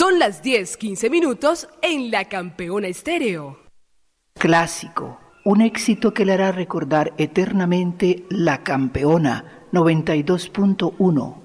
Son las 10:15 en La Campeona Estéreo. Clásico, un éxito que le hará recordar eternamente La Campeona 92.1.